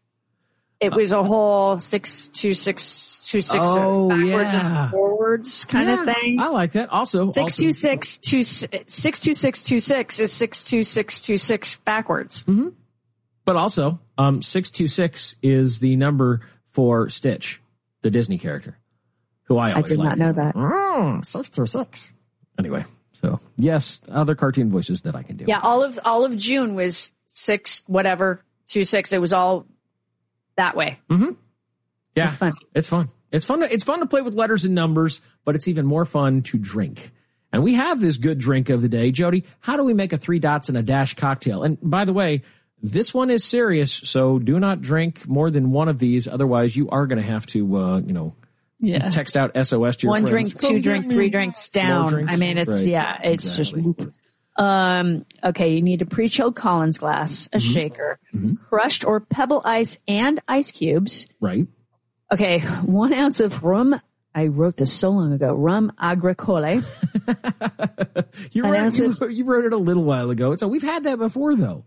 It was a whole six two six two six Oh, backwards yeah. and forwards kind Yeah, of thing. I like that. Also, Six two six two six two six two six is six two six two six backwards. Mm-hmm. But also, um, six two six is the number for Stitch, the Disney character, who I I always did not liked. know that. Oh, six two six. Anyway, so yes, other cartoon voices that I can do. Yeah, all of all of June was six whatever two six. It was all that way. Mm-hmm. Yeah, It's fun. It's fun. It's fun. To, it's fun to play with letters and numbers, but it's even more fun to drink. And we have this good drink of the day, Jody. How do we make a three dots and a dash cocktail? And by the way, this one is serious, so do not drink more than one of these. Otherwise, you are going to have to, uh, you know, Yeah. text out S O S to your One friends. drink, two drink, three drinks down. drinks. I mean, it's Right. yeah, it's Exactly. just. Um. Okay, you need a pre-chilled Collins glass, a Mm-hmm. shaker, crushed or pebble ice, and ice cubes. Right. Okay, one ounce of rum. I wrote this so long ago. Rum agricole. You An wrote, ounce you, of- you wrote it a little while ago. So we've had that before, though.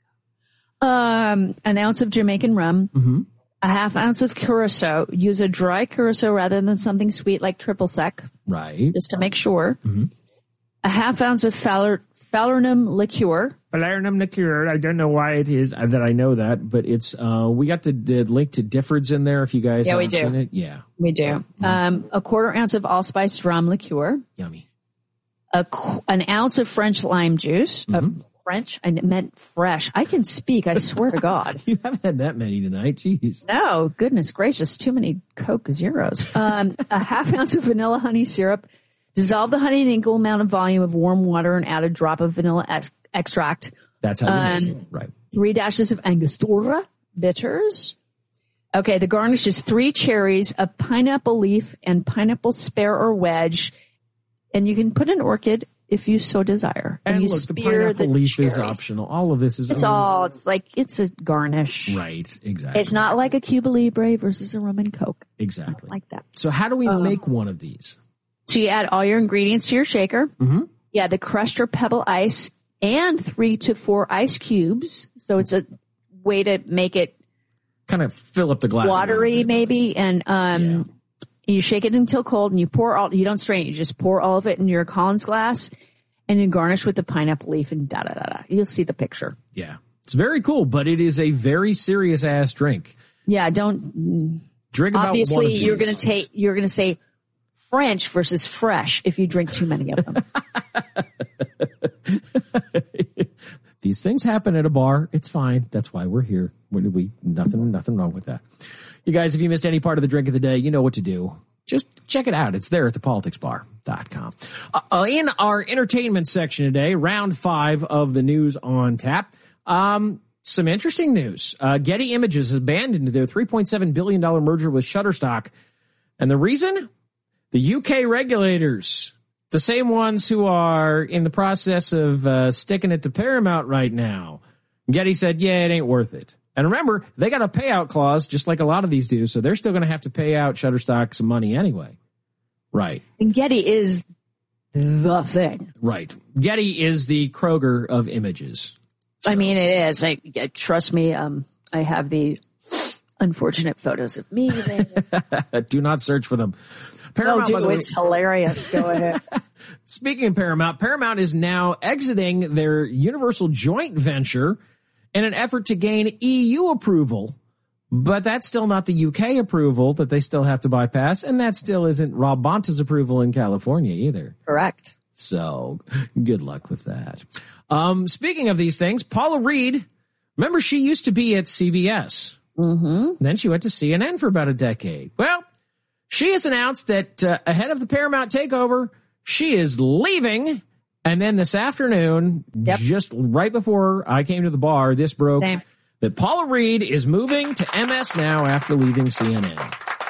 Um, an ounce of Jamaican rum. Mm-hmm. A half ounce of curacao. Use a dry curacao rather than something sweet like triple sec, Right. just to make sure. Mm-hmm. A half ounce of Faller, Falernum liqueur. Falernum liqueur. I don't know why it is that I know that, but it's, uh, we got the, the link to Difford's in there if you guys Yeah, we haven't do. seen it. Yeah. We do. Um, a quarter ounce of allspice rum liqueur. Yummy. A, qu- an ounce of French lime juice. Mm-hmm. Of French? I meant fresh. I can speak. I swear to God. You haven't had that many tonight. Jeez. No, goodness gracious. Too many Coke Zeros. Um, a half ounce of vanilla honey syrup. Dissolve the honey in an equal amount of volume of warm water and add a drop of vanilla ex- extract. That's how you Um, make it. Right. Three dashes of Angostura bitters. Okay, the garnish is three cherries, a pineapple leaf, and pineapple spare or wedge. And you can put an orchid if you so desire. And, And you look, the spear pineapple the leaf is cherries. optional. All of this is It's I mean, all, it's like, it's a garnish. Right. Exactly. It's not like a Cuba Libre versus a rum and Coke. Exactly. Like that. So how do we Um, make one of these? So you add all your ingredients to your shaker. Mm-hmm. You add the crushed or pebble ice and three to four ice cubes. So it's a way to make it Kind of fill up the glass. a little watery bit. maybe. And um, you shake it until cold and you pour all, you don't strain it. You just pour all of it in your Collins glass and you garnish with the pineapple leaf and da da da da. You'll see the picture. Yeah. It's very cool, but it is a very serious ass drink. Yeah, don't. Drink about one Obviously, of you're these. going to take, you're going to say French versus fresh if you drink too many of them. These things happen at a bar. It's fine. That's why we're here. We, we nothing, nothing wrong with that. You guys, if you missed any part of the drink of the day, you know what to do. Just check it out. It's there at the politics bar dot com. Uh, in our entertainment section today, round five of the news on tap. Um, some interesting news. Uh, Getty Images has abandoned their three point seven billion dollars merger with Shutterstock. And the reason? The U K regulators, the same ones who are in the process of uh, sticking it to Paramount right now. Getty said, yeah, it ain't worth it. And remember, they got a payout clause, just like a lot of these do, so they're still going to have to pay out Shutterstock some money anyway. Right. And Getty is the thing. Right. Getty is the Kroger of images. I mean, it is. I, I trust me. Um, I have the unfortunate photos of me there. Do not search for them. No, Paramount, by dude, the way- it's hilarious. Go ahead. Speaking of Paramount, Paramount is now exiting their Universal joint venture in an effort to gain E U approval But that's still not the U K approval that they still have to bypass, and that still isn't Rob Bonta's approval in California either. Correct. So good luck with that. Um, speaking of these things, Paula Reed, remember she used to be at C B S. Mm-hmm. Then she went to C N N for about a decade. Well, she has announced that uh, ahead of the Paramount takeover, she is leaving. And then this afternoon, yep. just right before I came to the bar, this broke Same. that Paula Reed is moving to M S Now after leaving C N N.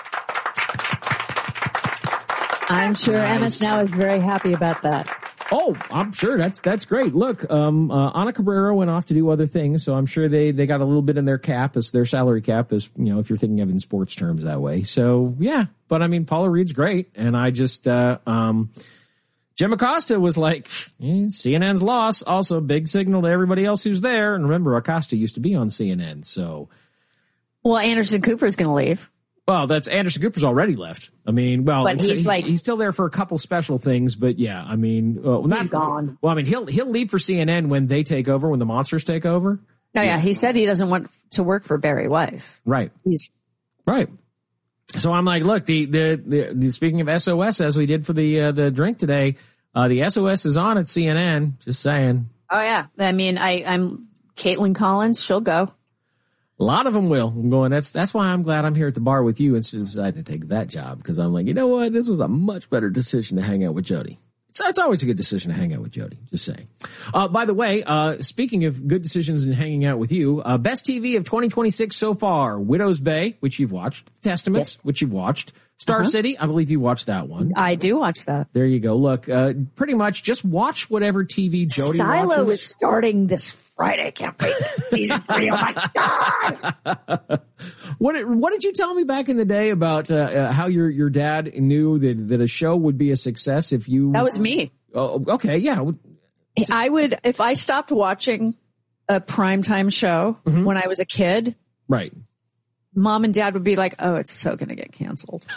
I'm sure nice. M S Now is very happy about that. Oh, I'm sure that's that's great. Look, um, uh, Ana Cabrera went off to do other things, so I'm sure they, they got a little bit in their cap, as their salary cap is, you know, if you're thinking of it in sports terms that way. So yeah, but I mean, Paula Reed's great, and I just uh, um, Jim Acosta was like, eh, C N N's loss, also big signal to everybody else who's there. And remember, Acosta used to be on C N N, so. Well, Anderson Cooper's going to leave. Well, that's Anderson Cooper's already left. I mean, well, but he's, he's like he's still there for a couple special things, but yeah, I mean, uh, not he's gone. Well, I mean, he'll he'll leave for C N N when they take over, when the Monsters take over. Oh yeah, he said he doesn't want to work for Barry Weiss. Right. He's right. So I'm like, look, the the, the, the speaking of S O S, as we did for the uh, the drink today, uh, the S O S is on at C N N. Just saying. Oh yeah, I mean, I I'm Caitlin Collins. She'll go. A lot of them will. I'm going, that's, that's why I'm glad I'm here at the bar with you instead of deciding to take that job. Cause I'm like, you know what? This was a much better decision to hang out with Jody. It's, it's always a good decision to hang out with Jody. Just saying. Uh, by the way, uh, speaking of good decisions and hanging out with you, uh, best T V of twenty twenty-six so far, Widow's Bay, which you've watched, Testaments, yep. which you've watched, Star uh-huh. City. I believe you watched that one. I do watch that. There you go. Look, uh, pretty much just watch whatever T V Jody Silo watches. is starting this Friday. Can't wait. Season three. Oh my God. What did, what did you tell me back in the day about uh, uh, how your, your dad knew that, that a show would be a success if you... That was me. Oh, okay, yeah. I would, if I stopped watching a primetime show mm-hmm. when I was a kid... Right. Mom and Dad would be like, oh, it's so going to get canceled.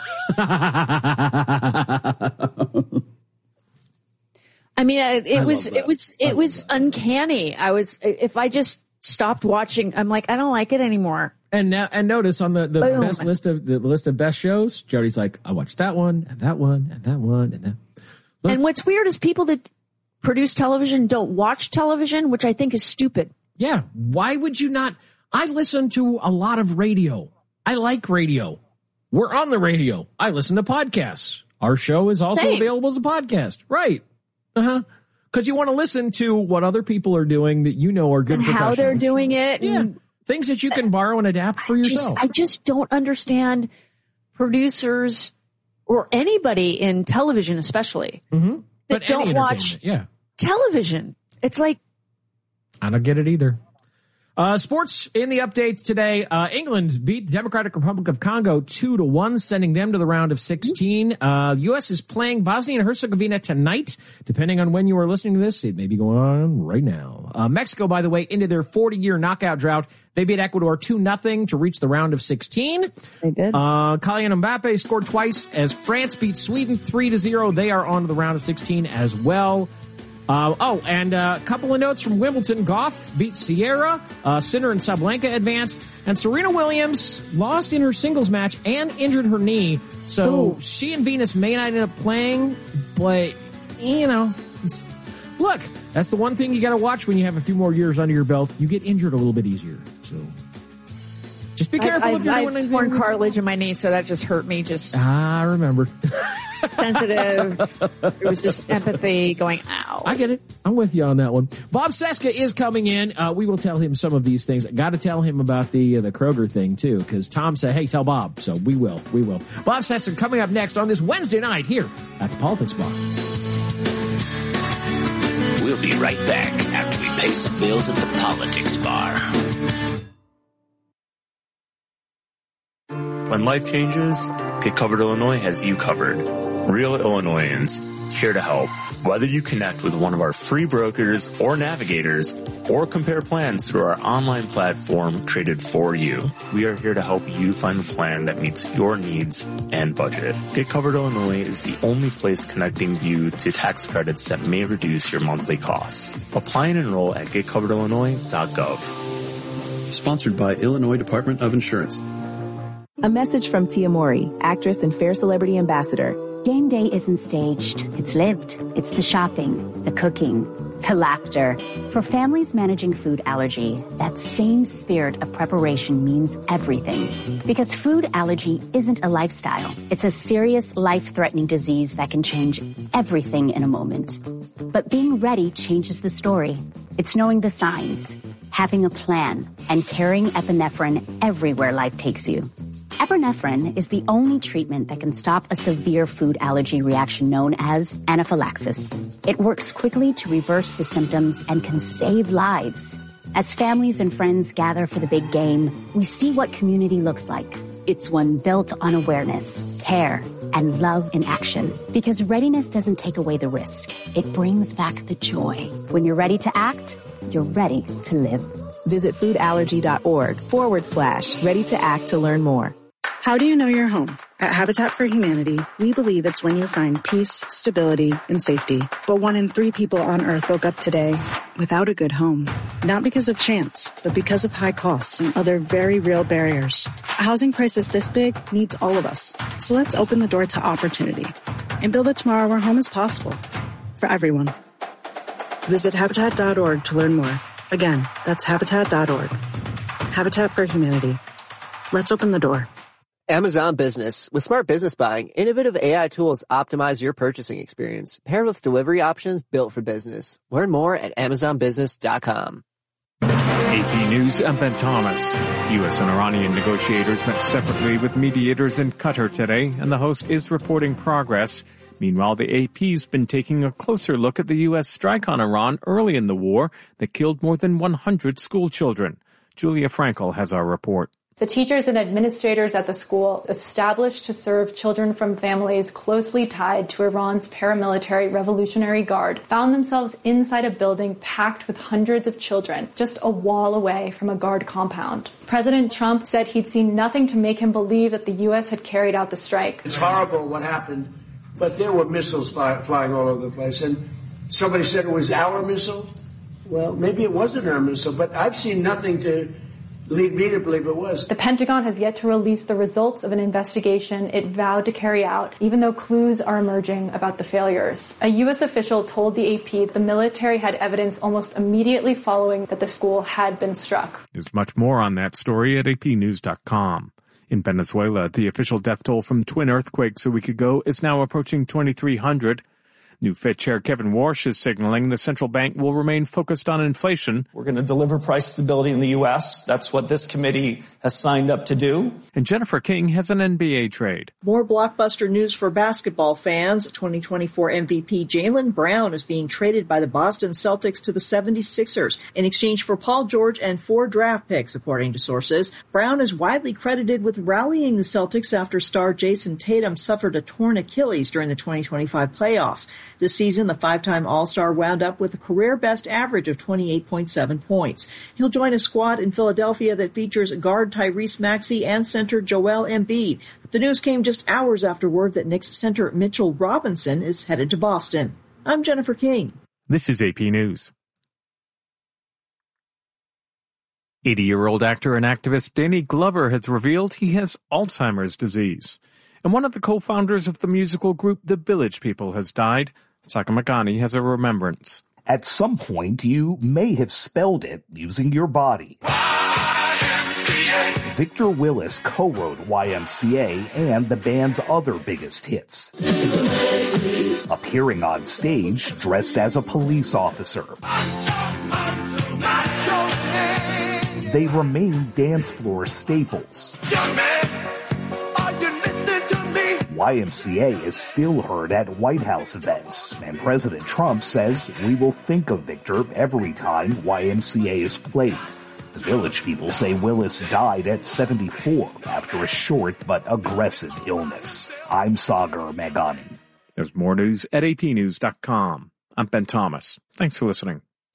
I mean, it I was, it was, it was uncanny. I was, if I just stopped watching, I'm like, I don't like it anymore. And now, and notice on the, the Boom. best list of the list of best shows, Jody's like, I watched that one and that one and that one and that. Look. And what's weird is people that produce television don't watch television, which I think is stupid. Yeah. Why would you not? I listen to a lot of radio. I like radio. We're on the radio. I listen to podcasts. Our show is also Same. available as a podcast. Right. Uh-huh. Because you want to listen to what other people are doing that you know are good and professionals. How they're doing it. Yeah. And things that you can borrow and adapt for I yourself. Just, I just don't understand producers or anybody in television especially mm-hmm. that but don't watch yeah. television. It's like... I don't get it either. Uh, sports in the update today. Uh, England beat the Democratic Republic of Congo two to one, sending them to the round of sixteen. Uh, the U S is playing Bosnia and Herzegovina tonight. Depending on when you are listening to this, it may be going on right now. Uh, Mexico, by the way, into their forty-year knockout drought. They beat Ecuador two nothing to reach the round of sixteen. They did. Uh, Kylian Mbappe scored twice as France beat Sweden three to zero. They are on to the round of sixteen as well. Uh, oh, and a uh, couple of notes from Wimbledon. Goff beat Sierra. Uh, Sinner and Sabalenka advanced. And Serena Williams lost in her singles match and injured her knee. So Ooh. she and Venus may not end up playing, but, you know, it's, look, that's the one thing you got to watch when you have a few more years under your belt. You get injured a little bit easier. So just be careful I, if you're I, doing anything. I've torn cartilage in my knee, so that just hurt me. Just I remember. Sensitive. It was just empathy going, ow. I get it. I'm with you on that one. Bob Cesca is coming in. Uh, we will tell him some of these things. Got to tell him about the uh, the Kroger thing, too, because Tom said, hey, tell Bob. So we will. We will. Bob Cesca coming up next on this Wednesday night here at the Politics Bar. We'll be right back after we pay some bills at the Politics Bar. When life changes, Get Covered Illinois has you covered. Real Illinoisans, here to help. Whether you connect with one of our free brokers or navigators, or compare plans through our online platform created for you, we are here to help you find the plan that meets your needs and budget. Get Covered Illinois is the only place connecting you to tax credits that may reduce your monthly costs. Apply and enroll at get covered illinois dot gov. Sponsored by Illinois Department of Insurance. A message from Tia Mori, actress and Fair Celebrity Ambassador. Game day isn't staged. It's lived. It's the shopping, the cooking, the laughter. For families managing food allergy, that same spirit of preparation means everything. Because food allergy isn't a lifestyle. It's a serious, life-threatening disease that can change everything in a moment. But being ready changes the story. It's knowing the signs, having a plan, and carrying epinephrine everywhere life takes you. Epinephrine is the only treatment that can stop a severe food allergy reaction known as anaphylaxis. It works quickly to reverse the symptoms and can save lives. As families and friends gather for the big game, we see what community looks like. It's one built on awareness, care, and love in action. Because readiness doesn't take away the risk. It brings back the joy. When you're ready to act, you're ready to live. Visit foodallergy.org forward slash ready to act to learn more. How do you know you're home? At Habitat for Humanity, we believe it's when you find peace, stability, and safety. But one in three people on Earth woke up today without a good home. Not because of chance, but because of high costs and other very real barriers. A housing crisis this big needs all of us. So let's open the door to opportunity and build a tomorrow where home is possible for everyone. Visit Habitat dot org to learn more. Again, that's Habitat dot org. Habitat for Humanity. Let's open the door. Amazon Business. With smart business buying, innovative A I tools optimize your purchasing experience, paired with delivery options built for business. Learn more at amazon business dot com. A P News, I'm Ben Thomas. U S and Iranian negotiators met separately with mediators in Qatar today, and the host is reporting progress. Meanwhile, the A P's been taking a closer look at the U S strike on Iran early in the war that killed more than one hundred school children. Julia Frankel has our report. The teachers and administrators at the school, established to serve children from families closely tied to Iran's paramilitary Revolutionary Guard, found themselves inside a building packed with hundreds of children, just a wall away from a guard compound. President Trump said he'd seen nothing to make him believe that the U S had carried out the strike. It's horrible what happened, but there were missiles fly, flying all over the place. And somebody said it was our missile. Well, maybe it wasn't our missile, but I've seen nothing to lead me to believe it was. The Pentagon has yet to release the results of an investigation it vowed to carry out, even though clues are emerging about the failures. A U S official told the A P the military had evidence almost immediately following that the school had been struck. There's much more on that story at A P news dot com. In Venezuela, the official death toll from twin earthquakes a week ago is now approaching twenty-three hundred. New Fed Chair Kevin Warsh is signaling the central bank will remain focused on inflation. We're going to deliver price stability in the U S. That's what this committee has signed up to do. And Jennifer King has an N B A trade. More blockbuster news for basketball fans. twenty twenty-four M V P Jaylen Brown is being traded by the Boston Celtics to the seventy-sixers in exchange for Paul George and four draft picks, according to sources. Brown is widely credited with rallying the Celtics after star Jason Tatum suffered a torn Achilles during the twenty twenty-five playoffs. This season, the five-time All-Star wound up with a career-best average of twenty-eight point seven points. He'll join a squad in Philadelphia that features guard Tyrese Maxey and center Joel Embiid. The news came just hours after word that Knicks center Mitchell Robinson is headed to Boston. I'm Jennifer King. This is A P News. eighty-year-old actor and activist Danny Glover has revealed he has Alzheimer's disease. And one of the co-founders of the musical group The Village People has died. Saka Makani has a remembrance. At some point, you may have spelled it using your body. Y M C A. Victor Willis co-wrote Y M C A and the band's other biggest hits. Appearing on stage dressed as a police officer. They remain dance floor staples. Young man, are you listening to me? Y M C A is still heard at White House events, and President Trump says we will think of Victor every time Y M C A is played. The Village People say Willis died at seventy-four after a short but aggressive illness. I'm Sagar Meghani. There's more news at A P news dot com. I'm Ben Thomas. Thanks for listening.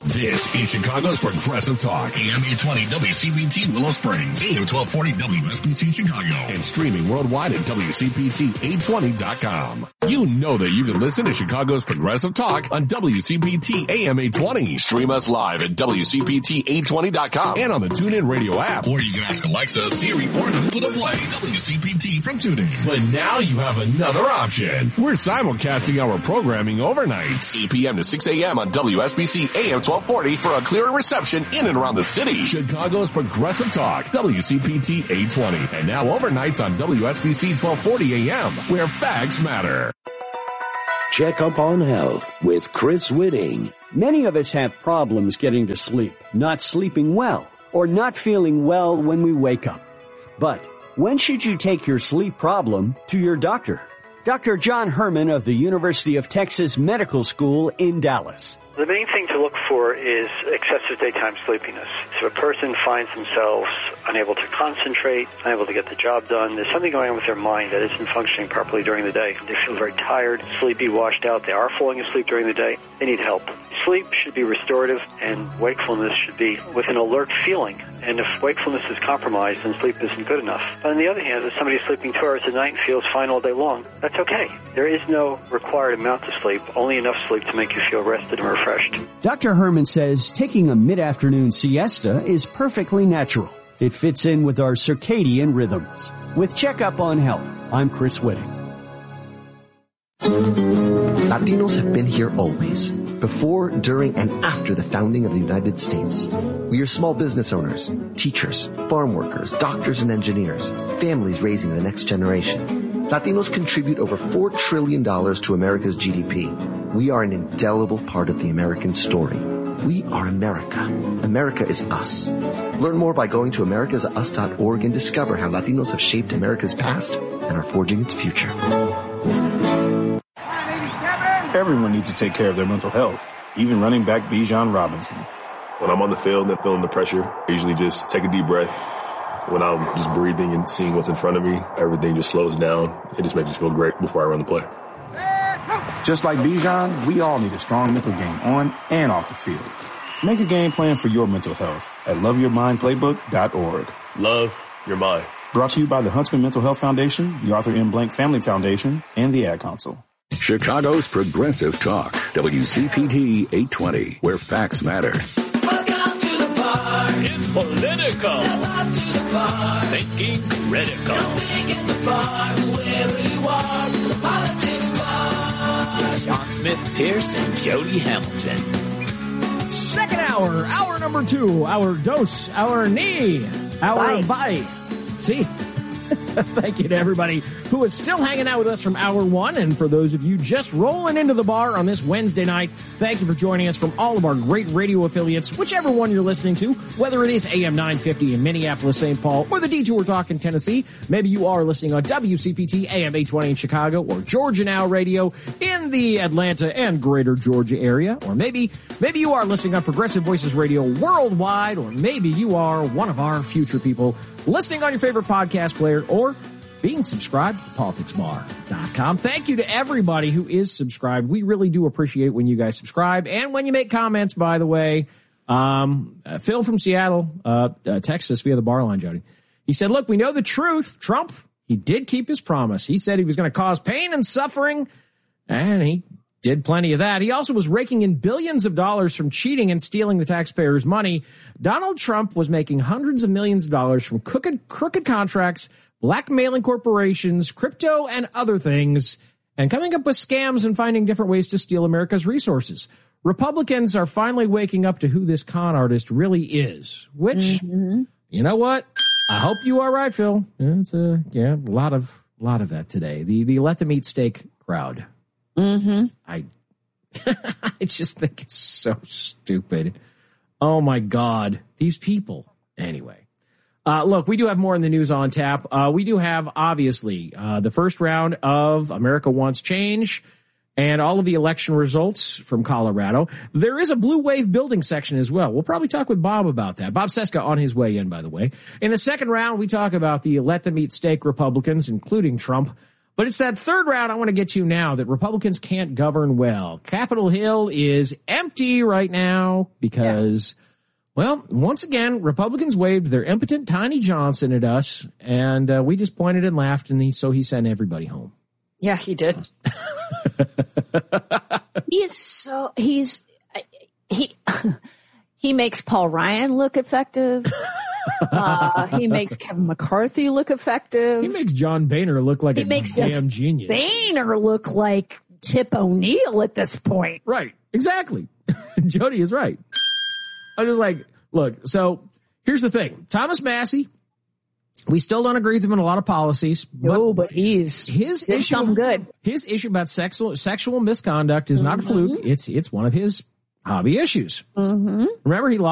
This is Chicago's Progressive Talk, A M eight twenty W C P T Willow Springs, A M twelve forty W S B C Chicago, and streaming worldwide at W C P T eight twenty dot com. You know that you can listen to Chicago's Progressive Talk on W C P T A M eight twenty. Stream us live at W C P T eight twenty dot com and on the TuneIn Radio app. Or you can ask Alexa, Siri, or Google to play W C P T from TuneIn. But now you have another option. We're simulcasting our programming overnights, eight p.m. to six a.m. on W S B C A M twelve forty for a clearer reception in and around the city. Chicago's Progressive Talk, W C P T eight twenty. And now overnights on W S B C twelve forty a.m., where facts matter. Check up on health with Chris Whitting. Many of us have problems getting to sleep, not sleeping well, or not feeling well when we wake up. But when should you take your sleep problem to your doctor? Doctor John Herman of the University of Texas Medical School in Dallas. The main thing to look for is excessive daytime sleepiness. So if a person finds themselves unable to concentrate, unable to get the job done, there's something going on with their mind that isn't functioning properly during the day. They feel very tired, sleepy, washed out. They are falling asleep during the day. They need help. Sleep should be restorative, and wakefulness should be with an alert feeling. And if wakefulness is compromised, then sleep isn't good enough. But on the other hand, if somebody's sleeping two hours a night and feels fine all day long, that's okay. There is no required amount of sleep, only enough sleep to make you feel rested and refreshed. Doctor Herman says taking a mid-afternoon siesta is perfectly natural. It fits in with our circadian rhythms. With Checkup on Health, I'm Chris Whitting. Latinos have been here always, before, during, and after the founding of the United States. We are small business owners, teachers, farm workers, doctors and engineers, families raising the next generation. Latinos contribute over four trillion dollars to America's G D P. We are an indelible part of the American story. We are America. America is us. Learn more by going to americas us dot org and discover how Latinos have shaped America's past and are forging its future. Everyone needs to take care of their mental health, even running back Bijan Robinson. When I'm on the field and feeling the pressure, I usually just take a deep breath. When I'm just breathing and seeing what's in front of me, everything just slows down. It just makes me feel great before I run the play. Just like Bijan, we all need a strong mental game on and off the field. Make a game plan for your mental health at love your mind playbook dot org. Love your mind. Brought to you by the Huntsman Mental Health Foundation, the Arthur M. Blank Family Foundation, and the Ad Council. Chicago's Progressive Talk, W C P T eight twenty, where facts matter. Welcome to the bar. It's political. Step up to the bar. Thinking critical. You're thinking the bar, wherever you are, the politics bar. With Sean Smith, Pierce, and Jody Hamilton. Second hour, hour number two, our dose, our knee, our bye. See? Thank you to everybody who is still hanging out with us from hour one. And for those of you just rolling into the bar on this Wednesday night, thank you for joining us from all of our great radio affiliates, whichever one you're listening to, whether it is A M nine fifty in Minneapolis, Saint Paul, or the Detour Talk in Tennessee. Maybe you are listening on W C P T A M eight twenty in Chicago, or Georgia Now Radio in the Atlanta and greater Georgia area. Or maybe, maybe you are listening on Progressive Voices Radio worldwide, or maybe you are one of our future people listening on your favorite podcast player, or being subscribed to politics bar dot com. Thank you to everybody who is subscribed. We really do appreciate when you guys subscribe and when you make comments, by the way. Um, uh, Phil from Seattle, uh, uh, texted us via the bar line, Jody. He said, look, we know the truth. Trump, he did keep his promise. He said he was going to cause pain and suffering, and he did plenty of that. He also was raking in billions of dollars from cheating and stealing the taxpayers' money. Donald Trump was making hundreds of millions of dollars from crooked, crooked contracts, blackmailing corporations, crypto, and other things, and coming up with scams and finding different ways to steal America's resources. Republicans are finally waking up to who this con artist really is, which, mm-hmm. you know what? I hope you are right, Phil. It's a, yeah, a lot of, lot of that today. The, the let them eat steak crowd. Mm-hmm. I, I just think it's so stupid. Oh my God, these people. Anyway, uh, look, we do have more in the news on tap. Uh, we do have obviously uh, the first round of America Wants Change and all of the election results from Colorado. There is a blue wave building section as well. We'll probably talk with Bob about that. Bob Seska on his way in, by the way. In the second round, we talk about the let them eat steak Republicans, including Trump. But it's that third round I want to get to now that Republicans can't govern well. Capitol Hill is empty right now because, yeah. well, once again, Republicans waved their impotent Tiny Johnson at us, and uh, we just pointed and laughed, and he, so he sent everybody home. Yeah, he did. He is so, he's, he, he makes Paul Ryan look effective. Uh, he makes Kevin McCarthy look effective. He makes John Boehner look like he a makes damn genius. Boehner look like Tip O'Neill at this point. Right. Exactly. Jody is right. I was like, look, so here's the thing. Thomas Massey, we still don't agree with him on a lot of policies. No, but, but he's his issue. Something good. His issue about sexual sexual misconduct is mm-hmm. not a fluke. It's it's one of his hobby issues. Mm-hmm. Remember, he lost